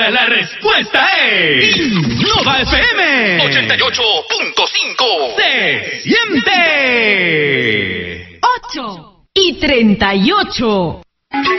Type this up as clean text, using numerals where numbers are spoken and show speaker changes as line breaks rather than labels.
La respuesta es Innova FM
88.5.
Se siente
8:38.